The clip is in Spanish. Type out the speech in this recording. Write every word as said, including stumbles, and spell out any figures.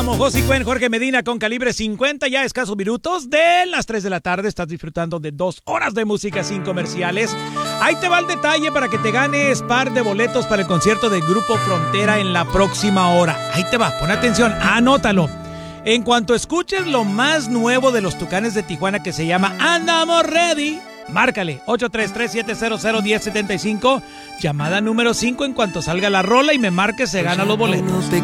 José Cuen, Jorge Medina con Calibre cincuenta, ya escasos minutos de las tres de la tarde. Estás disfrutando de dos horas de música sin comerciales. Ahí te va el detalle para que te ganes par de boletos para el concierto del Grupo Frontera en la próxima hora. Ahí te va, pon atención, anótalo. En cuanto escuches lo más nuevo de los Tucanes de Tijuana, que se llama Andamos Ready, márcale ocho tres tres, siete cero cero, uno cero siete cinco, llamada número cinco. En cuanto salga la rola y me marques, se gana los boletos.